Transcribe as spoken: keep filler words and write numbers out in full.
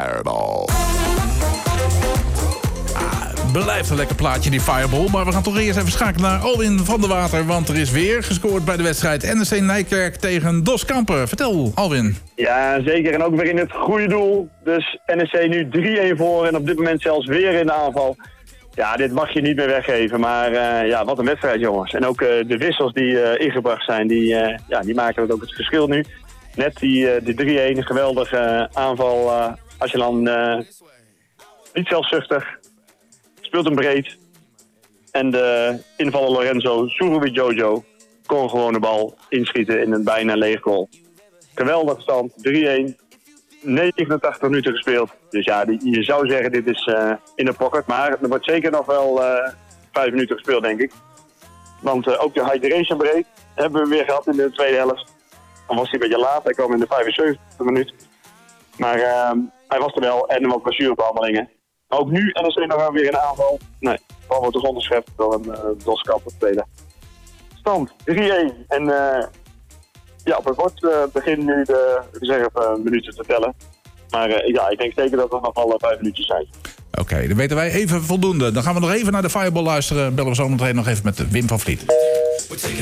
Fireball. Blijft een lekker plaatje, die Fireball. Maar we gaan toch eerst even schakelen naar Alwin van der Water. Want er is weer gescoord bij de wedstrijd N E C Nijkerk tegen Dos Kampen. Vertel, Alwin. Ja, zeker. En ook weer in het goede doel. Dus N E C nu drie-een voor en op dit moment zelfs weer in de aanval. Ja, dit mag je niet meer weggeven. Maar uh, ja, wat een wedstrijd, jongens. En ook uh, de wissels die uh, ingebracht zijn, die, uh, ja, die maken het ook het verschil nu. Net die, uh, die drie-een, een geweldige uh, aanval. Uh, als je dan uh, niet zelfzuchtig... speelt hem breed. En de invaller Lorenzo Surubi Jojo kon gewoon de bal inschieten in een bijna leeg goal. Geweldig stand, drie-een. negenentachtig minuten gespeeld. Dus ja, die, je zou zeggen dit is uh, in de pocket. Maar er wordt zeker nog wel uh, vijf minuten gespeeld, denk ik. Want uh, ook de hydration break hebben we weer gehad in de tweede helft. Dan was hij een beetje laat. Hij kwam in de vijfenzeventigste minuut. Maar uh, hij was er wel. En er ook blessurebehandelingen. Ook nu N E C nog weer een aanval. Nee, de bal wordt toch onderschept door een uh, Dos Kampen speler. Stand drie-een. En uh, ja, op het bord uh, begint nu de reserve uh, minuten te tellen. Maar uh, ja, ik denk zeker dat er nog wel uh, vijf minuutjes zijn. Oké, okay, dan weten wij even voldoende. Dan gaan we nog even naar de Fireball luisteren. Bellen we zo meteen nog even met Wim van Vliet.